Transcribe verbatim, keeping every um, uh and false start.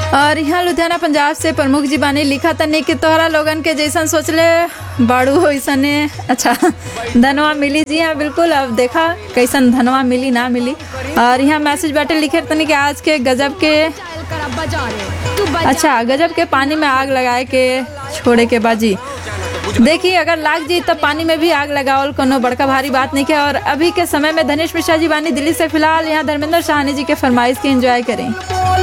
और यहाँ लुधियाना पंजाब से प्रमुख जी बानी लिखा तनी कि तोहरा लोगन के जैसन सोचले बाड़ू वैसने अच्छा धनवा मिली। जी हाँ बिल्कुल, अब देखा कैसन धनवा मिली ना मिली। और यहाँ मैसेज बाटे लिखे तनी कि आज के गजब के अच्छा गजब के पानी में आग लगाए के छोड़े के बाजी। देखिए अगर लाग जी तब पानी में भी आग लगावल कोनो बड़का भारी बात नहीं है। और अभी के समय में धनेश मिश्रा जी बानी दिल्ली से। फिलहाल यहाँ धर्मेंद्र साहनी जी के फरमाइश की एंजॉय करें।